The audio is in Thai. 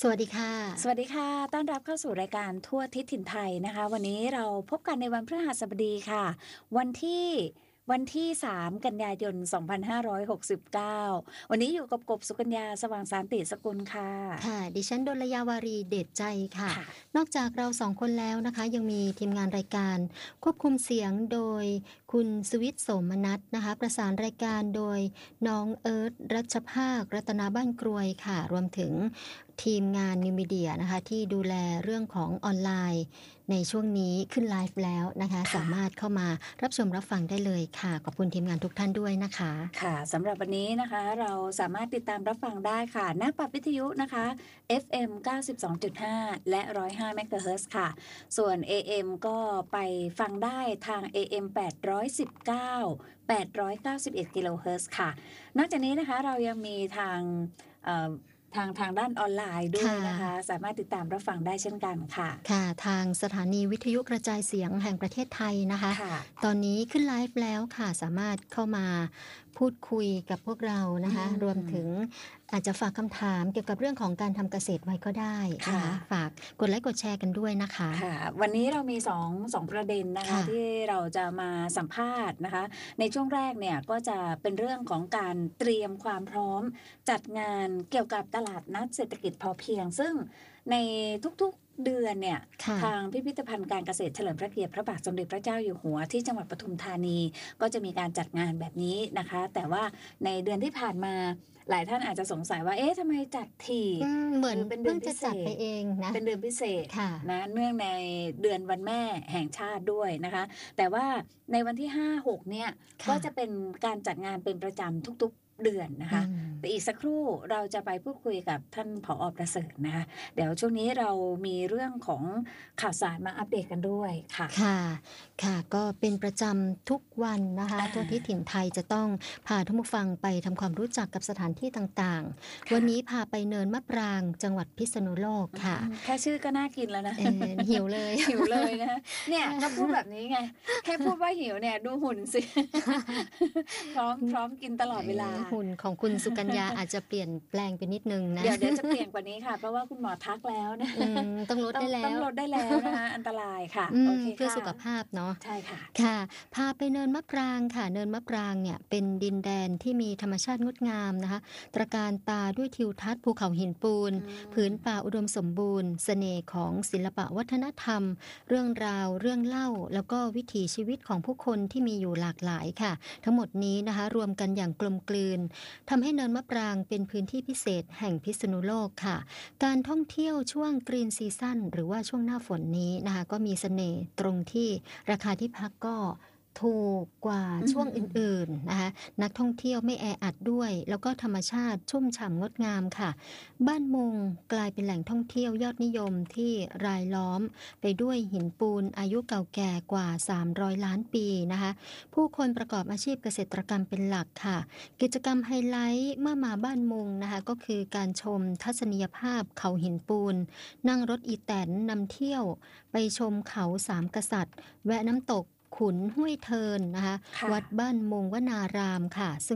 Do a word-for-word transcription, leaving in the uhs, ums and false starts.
สวัสดีค่ะสวัสดีค่ะต้อนรับเข้าสู่รายการทั่วทิศถิ่นไทยนะคะวันนี้เราพบกันในวันพฤหัสบดีค่ะวันที่วันที่สามกันยายนสองพันห้าร้อยหกสิบเก้าวันนี้อยู่กับกบสุกัญญาสว่างสานติสกุลค่ะค่ะดิฉันดลยาวารีเดชใจค่ะค่ะนอกจากเราสองคนแล้วนะคะยังมีทีมงานรายการควบคุมเสียงโดยคุณสวิทย์โสมนัสนะคะประสานรายการโดยน้องเอิร์ธรัชภาครัตนาบ้านกรวยค่ะรวมถึงทีมงานนิวมีเดียนะคะที่ดูแลเรื่องของออนไลน์ในช่วงนี้ขึ้นไลฟ์แล้วนะคะสามารถเข้ามารับชมรับฟังได้เลยค่ะขอบคุณทีมงานทุกท่านด้วยนะคะค่ะสำหรับวันนี้นะคะเราสามารถติดตามรับฟังได้ค่ะหน้าปรับวิทยุนะคะ เอฟ เอ็ม เก้าสิบสองจุดห้า และ หนึ่งร้อยห้า เมกะเฮิรตซ์ค่ะส่วน เอ เอ็ม ก็ไปฟังได้ทาง เอ เอ็ม แปดร้อยสิบเก้า แปดร้อยเก้าสิบเอ็ด กิโลเฮิรตซ์ค่ะนอกจากนี้นะคะเรายังมีทางเอ่อทางทางด้านออนไลน์ด้วยนะคะสามารถติดตามรับฟังได้เช่นกันค่ะค่ะทางสถานีวิทยุกระจายเสียงแห่งประเทศไทยนะคะตอนนี้ขึ้นไลฟ์แล้วค่ะสามารถเข้ามาพูดคุยกับพวกเรานะคะรวมถึงอาจจะฝากคำถามเกี่ยวกับเรื่องของการทำเกษตรไว้ก็ได้นะคะฝากกดไลค์กดแชร์กันด้วยนะคะค่ะวันนี้เรามีสอง สองประเด็นนะคะที่เราจะมาสัมภาษณ์นะคะในช่วงแรกเนี่ยก็จะเป็นเรื่องของการเตรียมความพร้อมจัดงานเกี่ยวกับตลาดนัดเศรษฐกิจพอเพียงซึ่งในทุกๆเดือนเนี่ยทางพิพิธภัณฑ์การเกษตรเฉลิมพระเกียรติพระบาทสมเด็จพระเจ้าอยู่หัวที่จังหวัดปทุมธานีก็จะมีการจัดงานแบบนี้นะคะแต่ว่าในเดือนที่ผ่านมาหลายท่านอาจจะสงสัยว่าเอ๊ะทำไมจัดถี่เหมือนเป็นเดือนพิเศษไปเองนะเป็นเดือนพิเศษนะเนื่องในเดือนวันแม่แห่งชาติด้วยนะคะแต่ว่าในวันที่ ห้า หก เนี่ยก็จะเป็นการจัดงานเป็นประจำทุกๆเดือนนะคะแต่อีกสักครู่เราจะไปพูดคุยกับท่านผอ.ประเสริฐนะคะเดี๋ยวช่วงนี้เรามีเรื่องของข่าวสารมาอัปเดตกันด้วยค่ะค่ะค่ะก็เป็นประจำทุกวันนะคะทั่วทิศถิ่นไทยจะต้องพาท่านผู้ฟังไปทำความรู้จักกับสถานที่ต่างๆวันนี้พาไปเนินมะปรางจังหวัดพิษณุโลกค่ะแค่ชื่อก็น่ากินแล้วนะหิวเลยหิวเลยนะเนี่ยก็พูดแบบนี้ไงแค่พูดว่าหิวเนี่ยดูหุ่นสิพร้อมพร้อมกินตลอดเวลาหุ่นของคุณสุกัญญาอาจจะเปลี่ยนแปลงไปนิดนึงนะเดี๋ยวเดี๋ยวจะเปลี่ยนกว่านี้ค่ะเพราะว่าคุณหมอทักแล้วนะต้องลดได้แล้วต้องลดได้แล้วนะคะอันตรายค่ะเพื่อสุขภาพเนาะใช่ค่ะค่ะพาไปเนินมะปรางค่ะเนินมะปรางเนี่ยเป็นดินแดนที่มีธรรมชาติงดงามนะคะตระการตาด้วยทิวทัศน์ภูเขาหินปูนผืนป่าอุดมสมบูรณ์เสน่ห์ของศิลปะวัฒนธรรมเรื่องราวเรื่องเล่าแล้วก็วิถีชีวิตของผู้คนที่มีอยู่หลากหลายค่ะทั้งหมดนี้นะคะรวมกันอย่างกลมกลืนทำให้เนินมะปรางเป็นพื้นที่พิเศษแห่งพิษณุโลกค่ะการท่องเที่ยวช่วงกรีนซีซั่นหรือว่าช่วงหน้าฝนนี้นะคะก็มีเสน่ห์ตรงที่ราคาที่พักก็ถูกกว่าช่วงอื่นๆนะคะนักท่องเที่ยวไม่แออัดด้วยแล้วก็ธรรมชาติชุ่มฉ่ำงดงามค่ะบ้านมุงกลายเป็นแหล่งท่องเที่ยวยอดนิยมที่รายล้อมไปด้วยหินปูนอายุเก่าแก่กว่าสามร้อยล้านปีนะคะผู้คนประกอบอาชีพเกษตรกรรมเป็นหลักค่ะกิจกรรมไฮไลท์เมื่อมาบ้านมุงนะคะก็คือการชมทัศนียภาพเขาหินปูนนั่งรถอีแตนนำเที่ยวไปชมเขาสามกษัตริย์แวะน้ำตกขุนห้วยเทินนะคะวัดบ้านมุงวนารามค่ะ